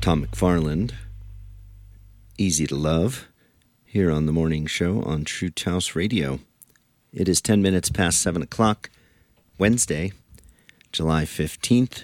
Tom McFarland, Easy to Love, here on the morning show on Truth House Radio. It is 10 minutes past 7 o'clock, Wednesday, July 15th,